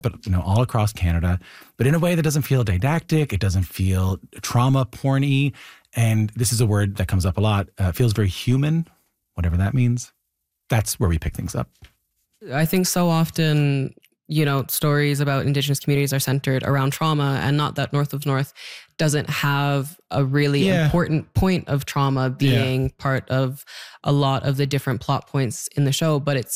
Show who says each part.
Speaker 1: but all across Canada, but in a way that doesn't feel didactic. It doesn't feel trauma porny. And this is a word that comes up a lot. It feels very human, whatever that means. That's where we pick things up.
Speaker 2: I think so often, stories about Indigenous communities are centered around trauma, and not that North of North doesn't have a really important point of trauma being part of a lot of the different plot points in the show, but